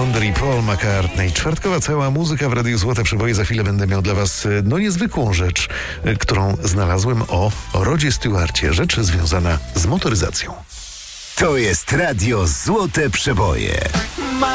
Wonder i Paul McCartney. Czwartkowa cała muzyka w Radiu Złote Przeboje. Za chwilę będę miał dla was niezwykłą rzecz, którą znalazłem o Rodzie Stewarcie. Rzecz związana z motoryzacją. To jest Radio Złote Przeboje.